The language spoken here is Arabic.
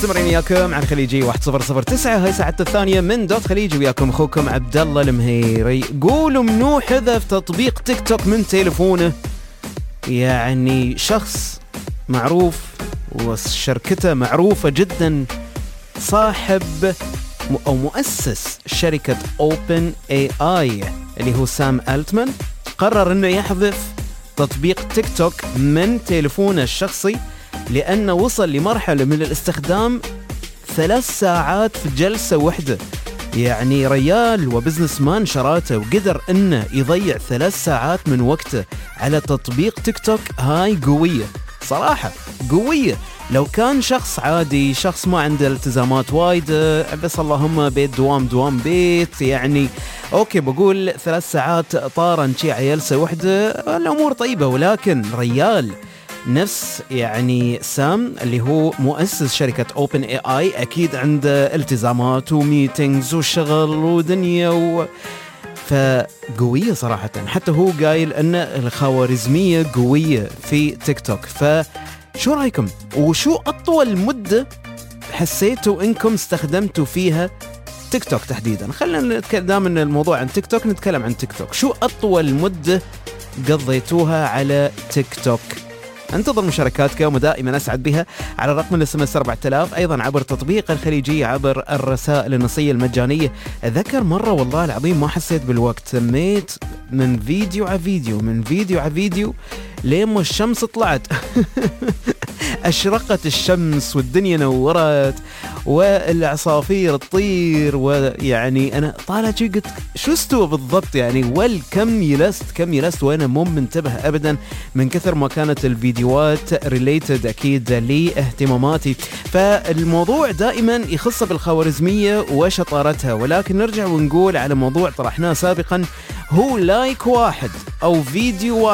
مستمرين وياكم عن خليجي 1009. هاي ساعتنا الثانية من دوت خليجي، وياكم اخوكم عبد الله المهيري. قولوا منو حذف تطبيق تيك توك من تليفونه؟ يعني شخص معروف وشركته معروفة جدا، صاحب أو مؤسس شركة اوبن اي اي اللي هو سام ألتمان، قرر انه يحذف تطبيق تيك توك من تليفونه الشخصي لأنه وصل لمرحلة من الاستخدام 3 ساعات في جلسة واحدة. يعني ريال وبزنس مان شراته وقدر انه يضيع 3 ساعات من وقته على تطبيق تيك توك. هاي قوية صراحة، قوية. لو كان شخص عادي، شخص ما عنده التزامات وايد، بس اللهم بيت دوام بيت، يعني اوكي بقول 3 ساعات طارا شي على جلسة واحدة الامور طيبة. ولكن ريال نفس يعني سام اللي هو مؤسس شركة اوبن اي اي اكيد عنده التزامات وميتينجز وشغل ودنيا فقوية صراحة. حتى هو قايل ان الخوارزمية قوية في تيك توك. فشو رايكم؟ وشو اطول مدة حسيتوا انكم استخدمتوا فيها تيك توك تحديدا؟ خلينا دام ان الموضوع عن تيك توك نتكلم عن تيك توك. شو اطول مدة قضيتوها على تيك توك؟ انتظر مشاركاتكم ودائما أسعد بها على رقم الSMS 4000، أيضا عبر تطبيق الخليجي، عبر الرسائل النصية المجانية. أذكر مرة والله العظيم ما حسيت بالوقت، تميت من فيديو على فيديو لين ما الشمس طلعت أشرقت الشمس والدنيا نورت والعصافير تطير، ويعني أنا طالع شي قلت شو استوى بالضبط يعني، كم يلست وأنا مو منتبه أبدا من كثر ما كانت الفيديوهات ريليتد أكيد لاهتماماتي. فالموضوع دائما يخص بالخوارزمية وشطارتها. ولكن نرجع ونقول على موضوع طرحناه سابقا، هو لايك واحد أو فيديو واحد